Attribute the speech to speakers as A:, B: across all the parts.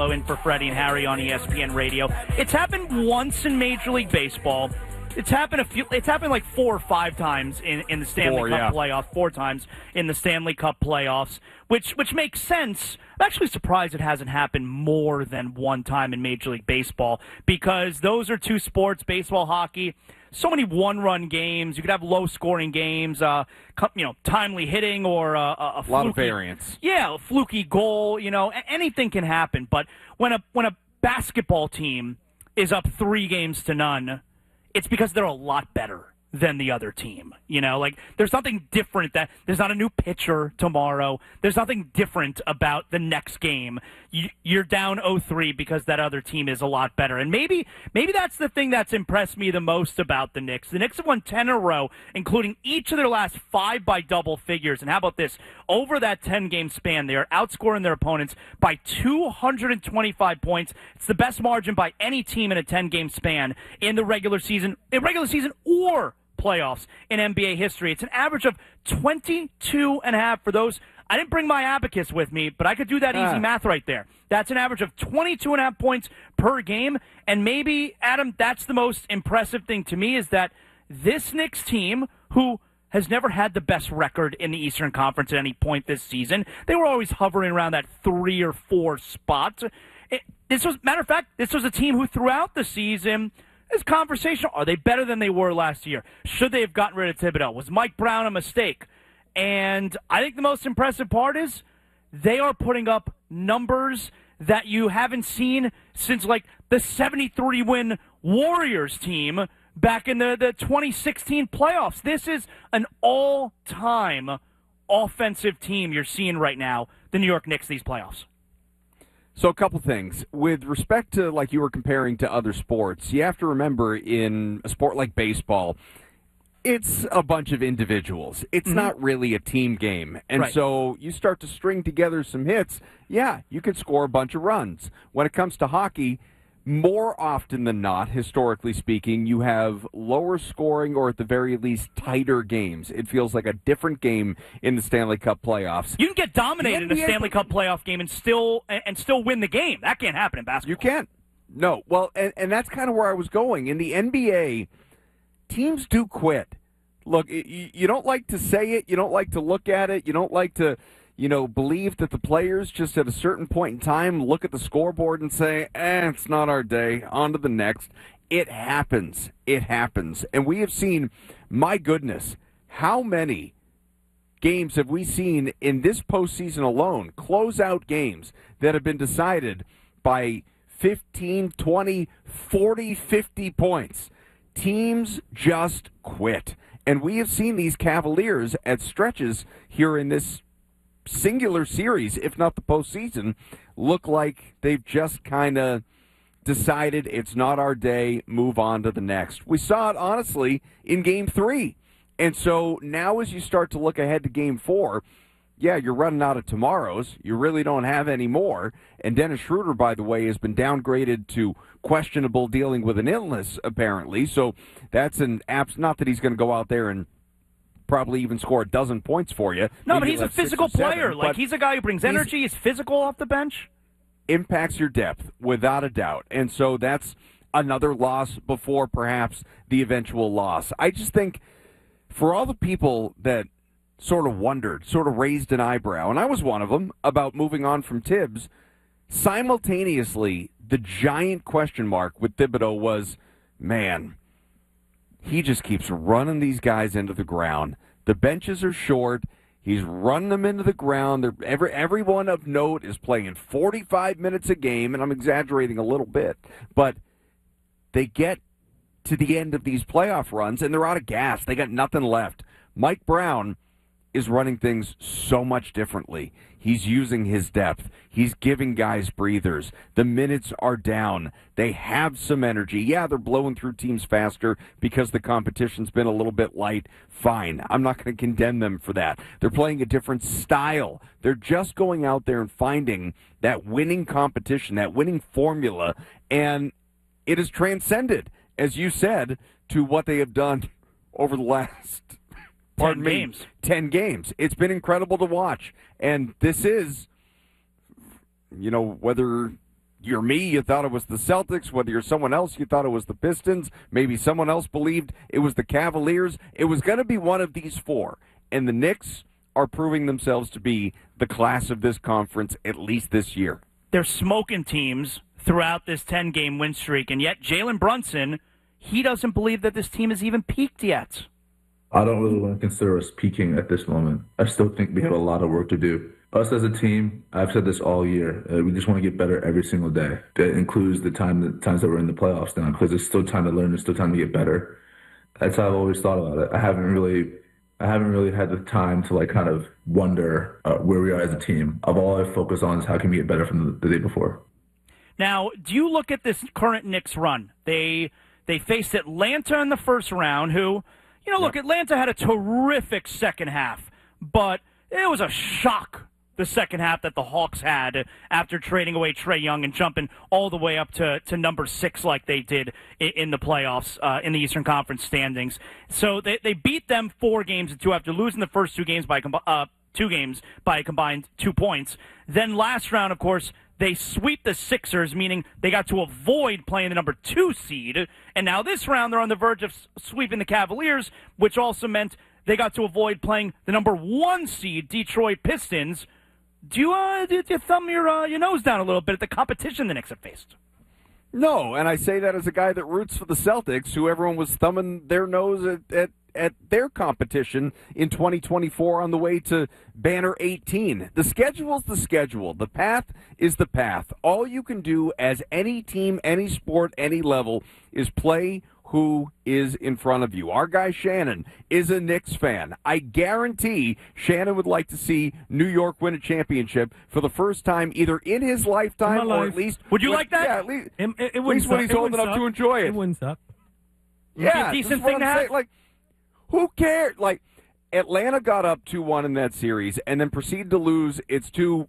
A: In for Freddie and Harry on ESPN Radio. It's happened once in Major League Baseball. It's happened like 4 or 5 times in the Stanley Cup playoffs. 4 times in the Stanley Cup playoffs, which makes sense. I'm actually surprised it hasn't happened more than one time in Major League Baseball, because those are two sports, baseball, hockey. So many one-run games. You could have low-scoring games, timely hitting, or a
B: lot of variance.
A: Yeah, a fluky goal. Anything can happen. But when a basketball team is up 3-0, it's because they're a lot better than the other team. There's nothing different. There's not a new pitcher tomorrow. There's nothing different about the next game. You're down 0-3 because that other team is a lot better. And maybe that's the thing that's impressed me the most about the Knicks. The Knicks have won 10 in a row, including each of their last 5 by double figures. And how about this? Over that 10-game span, they are outscoring their opponents by 225 points. It's the best margin by any team in a 10-game span in the regular season or playoffs in NBA history. It's an average of 22.5 for those. I didn't bring my abacus with me, but I could do that easy math right there. That's an average of 22.5 points per game. And maybe, Adam, that's the most impressive thing to me, is that this Knicks team, who has never had the best record in the Eastern Conference at any point this season, they were always hovering around that 3 or 4 spot. Matter of fact, this was a team who throughout the season, this conversation, are they better than they were last year? Should they have gotten rid of Thibodeau? Was Mike Brown a mistake? And I think the most impressive part is they are putting up numbers that you haven't seen since like the 73-win Warriors team back in the 2016 playoffs. This is an all-time offensive team you're seeing right now, the New York Knicks, these playoffs.
B: So a couple things. With respect to, like you were comparing to other sports, you have to remember in a sport like baseball, it's a bunch of individuals. It's not really a team game. And so you start to string together some hits, you can score a bunch of runs. When it comes to hockey, more often than not, historically speaking, you have lower scoring or at the very least tighter games. It feels like a different game in the Stanley Cup playoffs.
A: You can get dominated in a Stanley Cup playoff game and still win the game. That can't happen in basketball.
B: You can't. No. Well, and that's kind of where I was going. In the NBA, teams do quit. Look, you don't like to say it. You don't like to look at it. You don't like to believe that the players just at a certain point in time look at the scoreboard and say, it's not our day, on to the next. It happens. It happens. And we have seen, my goodness, how many games have we seen in this postseason alone, closeout games that have been decided by 15, 20, 40, 50 points. Teams just quit. And we have seen these Cavaliers at stretches here in this singular series, if not the postseason, look like they've just kind of decided it's not our day, move on to the next. We saw it, honestly, in Game 3. And so now as you start to look ahead to Game 4, you're running out of tomorrows. You really don't have any more. And Dennis Schroeder, by the way, has been downgraded to questionable, dealing with an illness, apparently. So that's an apps. Not that he's going to go out there and probably even score a dozen points for you.
A: No, but he's a physical player. He's a guy who brings energy. He's physical off the bench.
B: Impacts your depth, without a doubt. And so that's another loss before perhaps the eventual loss. I just think for all the people that sort of wondered, sort of raised an eyebrow, and I was one of them, about moving on from Tibbs, simultaneously, the giant question mark with Thibodeau was, man, he just keeps running these guys into the ground. The benches are short. He's running them into the ground. Everyone of note is playing 45 minutes a game, and I'm exaggerating a little bit, but they get to the end of these playoff runs, and they're out of gas. They got nothing left. Mike Brown is running things so much differently. He's using his depth. He's giving guys breathers. The minutes are down. They have some energy. Yeah, they're blowing through teams faster because the competition's been a little bit light. Fine. I'm not going to condemn them for that. They're playing a different style. They're just going out there and finding that winning competition, that winning formula, and it has transcended, as you said, to what they have done over the last 10 games. It's been incredible to watch. And this is, whether you're me, you thought it was the Celtics. Whether you're someone else, you thought it was the Pistons. Maybe someone else believed it was the Cavaliers. It was going to be one of these four. And the Knicks are proving themselves to be the class of this conference, at least this year.
A: They're smoking teams throughout this 10-game win streak, and yet Jalen Brunson, he doesn't believe that this team has even peaked yet.
C: I don't really want to consider us peaking at this moment. I still think we have a lot of work to do. Us as a team, I've said this all year, we just want to get better every single day. That includes the times that we're in the playoffs now, because there's still time to learn, there's still time to get better. That's how I've always thought about it. I haven't really had the time to kind of wonder where we are as a team. All I focus on is how can we get better from the day before.
A: Now, do you look at this current Knicks run? They faced Atlanta in the first round, who, look, Atlanta had a terrific second half, but it was a shock the second half that the Hawks had after trading away Trae Young and jumping all the way up to number 6 like they did in the playoffs in the Eastern Conference standings. So they beat them 4 games to 2 after losing the first 2 games by a combined 2 points. Then last round, of course, they sweep the Sixers, meaning they got to avoid playing the number 2 seed. And now this round, they're on the verge of sweeping the Cavaliers, which also meant they got to avoid playing the number 1 seed, Detroit Pistons. Do you thumb your nose down a little bit at the competition the Knicks have faced?
B: No, and I say that as a guy that roots for the Celtics, who everyone was thumbing their nose at their competition in 2024 on the way to Banner 18. The schedule's the schedule. The path is the path. All you can do as any team, any sport, any level is play who is in front of you. Our guy Shannon is a Knicks fan. I guarantee Shannon would like to see New York win a championship for the first time either in his lifetime or at least...
A: Would you like that?
B: Yeah, at least when he's old enough to enjoy it.
D: It wouldn't suck.
B: Yeah,
A: a decent thing to have.
B: Who cares? Atlanta got up 2-1 in that series and then proceeded to lose its 2,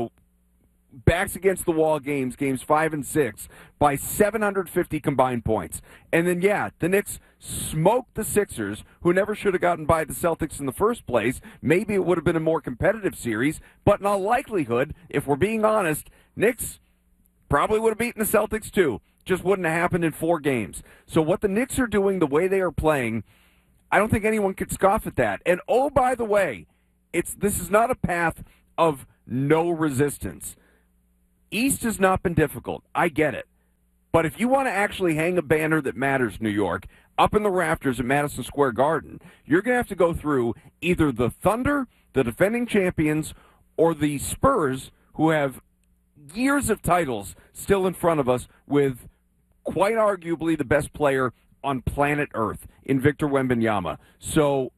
B: backs against the wall games 5 and 6, by 750 combined points. And then, the Knicks smoked the Sixers, who never should have gotten by the Celtics in the first place. Maybe it would have been a more competitive series, but in all likelihood, if we're being honest, Knicks probably would have beaten the Celtics too. Just wouldn't have happened in 4 games. So what the Knicks are doing, the way they are playing, I don't think anyone could scoff at that. And oh, by the way, this is not a path of no resistance. East has not been difficult. I get it. But if you want to actually hang a banner that matters, New York, up in the rafters at Madison Square Garden, you're going to have to go through either the Thunder, the defending champions, or the Spurs, who have years of titles still in front of us with quite arguably the best player on planet Earth in Victor Wembanyama. So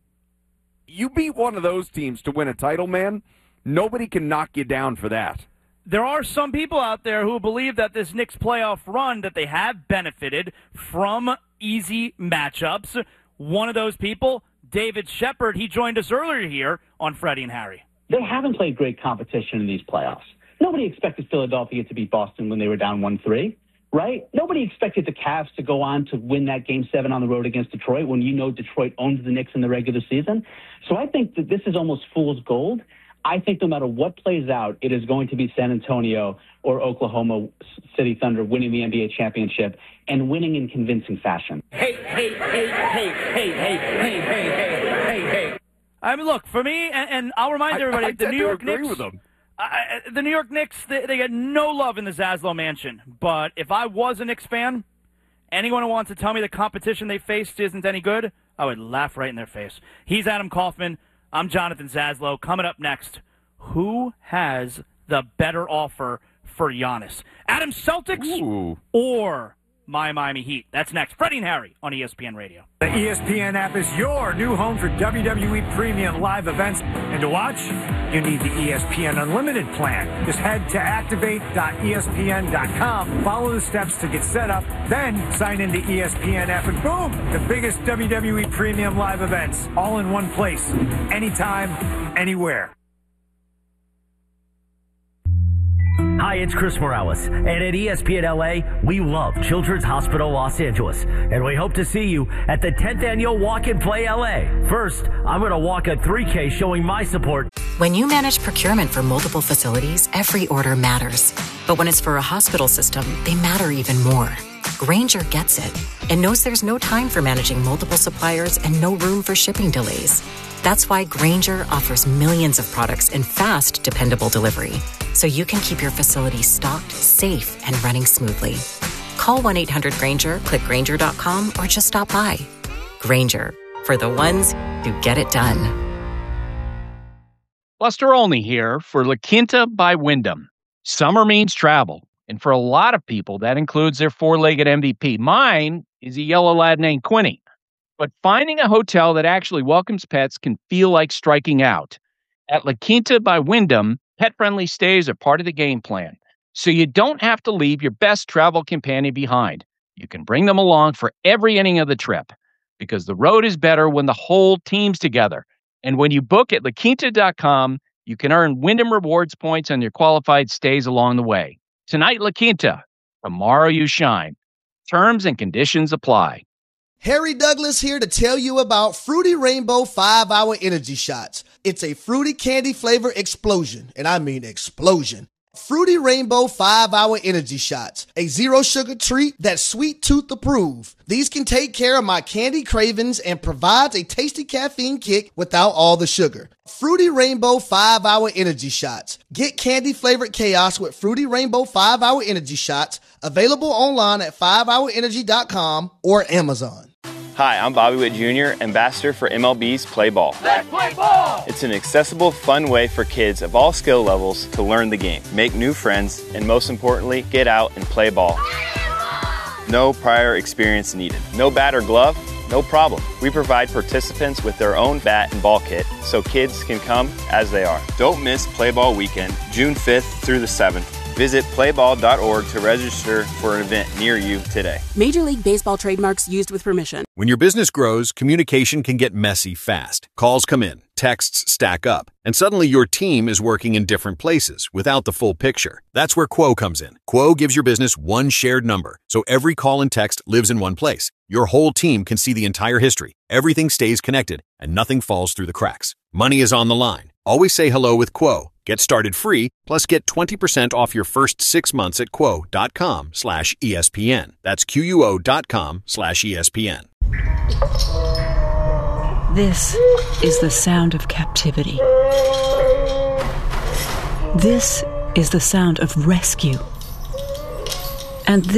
B: you beat one of those teams to win a title, man. Nobody can knock you down for that.
A: There are some people out there who believe that this Knicks playoff run, that they have benefited from easy matchups. One of those people, David Shepard, he joined us earlier here on Freddie and Harry.
E: They haven't played great competition in these playoffs. Nobody expected Philadelphia to beat Boston when they were down 1-3, right? Nobody expected the Cavs to go on to win that Game 7 on the road against Detroit when Detroit owns the Knicks in the regular season. So I think that this is almost fool's gold. I think no matter what plays out, it is going to be San Antonio or Oklahoma City Thunder winning the NBA championship and winning in convincing fashion.
A: Hey. I mean, look, for me, and I'll remind everybody, the New York Knicks, the New York Knicks, they get no love in the Zaslow Mansion. But if I was a Knicks fan, anyone who wants to tell me the competition they faced isn't any good, I would laugh right in their face. He's Adam Kaufman. I'm Jonathan Zaslow. Coming up next, who has the better offer for Giannis? Adam Celtics or my Miami Heat? That's next. Freddie and Harry on ESPN Radio.
F: The ESPN app is your new home for WWE Premium live events. And to watch, you need the ESPN Unlimited plan. Just head to activate.espn.com, follow the steps to get set up, then sign into ESPN app, and boom, the biggest WWE Premium live events, all in one place, anytime, anywhere.
G: Hi, it's Chris Morales, and at ESPN LA, we love Children's Hospital Los Angeles, and we hope to see you at the 10th Annual Walk and Play LA. First, I'm going to walk a 3K showing my support
D: When you manage procurement for multiple facilities, every order matters. But when it's for a hospital system, they matter even more. Grainger gets it and knows there's no time for managing multiple suppliers and no room for shipping delays. That's why Grainger offers millions of products in fast, dependable delivery, so you can keep your facility stocked, safe, and running smoothly. Call 1-800-GRAINGER, click Grainger.com, or just stop by. Grainger, for the ones who get it done.
H: Buster Olney here for La Quinta by Wyndham. Summer means travel, and for a lot of people, that includes their four-legged MVP. Mine is a yellow lad named Quinny. But finding a hotel that actually welcomes pets can feel like striking out. At La Quinta by Wyndham, pet-friendly stays are part of the game plan, so you don't have to leave your best travel companion behind. You can bring them along for every inning of the trip, because the road is better when the whole team's together. And when you book at LaQuinta.com, you can earn Wyndham Rewards points on your qualified stays along the way. Tonight, La Quinta. Tomorrow, you shine. Terms and conditions apply.
I: Harry Douglas here to tell you about Fruity Rainbow 5-Hour Energy Shots. It's a fruity candy flavor explosion, and I mean explosion. Fruity Rainbow 5-Hour Energy Shots, a zero-sugar treat that's sweet tooth approved. These can take care of my candy cravings and provides a tasty caffeine kick without all the sugar. Fruity Rainbow 5-Hour Energy Shots. Get candy-flavored chaos with Fruity Rainbow 5-Hour Energy Shots, available online at 5hourenergy.com or Amazon.
J: Hi, I'm Bobby Witt Jr., ambassador for MLB's Play Ball.
K: Let's play ball!
J: It's an accessible, fun way for kids of all skill levels to learn the game, make new friends, and most importantly, get out and play ball. No prior experience needed. No bat or glove? No problem. We provide participants with their own bat and ball kit so kids can come as they are. Don't miss Play Ball Weekend, June 5th through the 7th. Visit playball.org to register for an event near you today.
L: Major League Baseball trademarks used with permission.
M: When your business grows, communication can get messy fast. Calls come in, texts stack up, and suddenly your team is working in different places without the full picture. That's where Quo comes in. Quo gives your business one shared number, so every call and text lives in one place. Your whole team can see the entire history. Everything stays connected, and nothing falls through the cracks. Money is on the line. Always say hello with Quo. Get started free, plus get 20% off your first 6 months at quo.com/ESPN. That's QUO.com/ESPN.
N: This is the sound of captivity. This is the sound of rescue. And